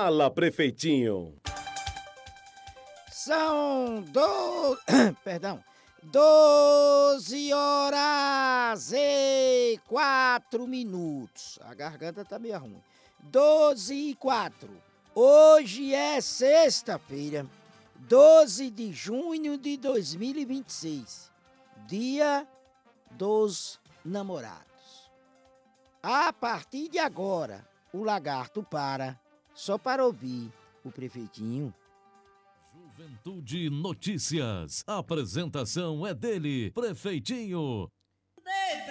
Fala, prefeitinho. São perdão, 12 horas e 4 minutos. A garganta tá meio ruim. 12 e 4. Hoje é sexta-feira, 12 de junho de 2026, dia dos namorados. A partir de agora, o lagarto para, só para ouvir o prefeitinho. Juventude Notícias. A apresentação é dele, Prefeitinho.